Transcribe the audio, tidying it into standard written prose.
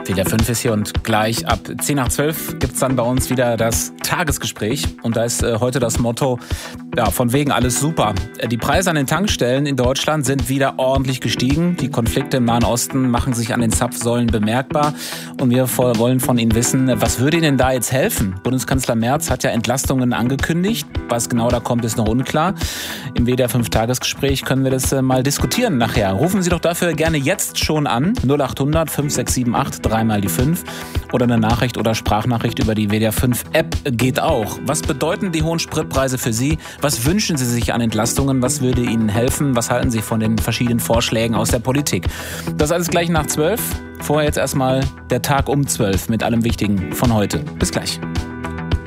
WDR 5 ist hier und gleich ab 10 nach 12 gibt es dann bei uns wieder das Tagesgespräch. Und da ist heute das Motto, ja, von wegen alles super. Die Preise an den Tankstellen in Deutschland sind wieder ordentlich gestiegen. Die Konflikte im Nahen Osten machen sich an den Zapfsäulen bemerkbar. Und wir wollen von Ihnen wissen, was würde Ihnen da jetzt helfen? Bundeskanzler Merz hat ja Entlastungen angekündigt. Was genau da kommt, ist noch unklar. Im WDR 5 Tagesgespräch können wir das mal diskutieren nachher. Rufen Sie doch dafür gerne jetzt schon an. 0800 5678 3 die 5 oder eine Nachricht oder Sprachnachricht über die WDR 5 App geht auch. Was bedeuten die hohen Spritpreise für Sie? Was wünschen Sie sich an Entlastungen? Was würde Ihnen helfen? Was halten Sie von den verschiedenen Vorschlägen aus der Politik? Das alles gleich nach 12. Vorher jetzt erstmal der Tag um 12 mit allem Wichtigen von heute. Bis gleich.